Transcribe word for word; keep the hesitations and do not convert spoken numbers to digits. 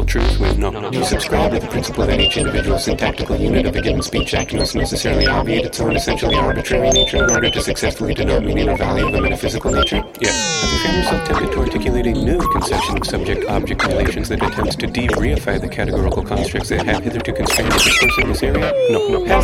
truth with no. Do you subscribe to the principle that each individual syntactical unit of a given speech act must necessarily obviate its own essentially arbitrary nature in order to successfully denote meaning or value of a metaphysical nature? Yes. Have you found yourself tempted to articulate a new conception of subject-object relations that attempts to de-reify the categorical constructs that have hitherto constrained the discourse in this area? No, no.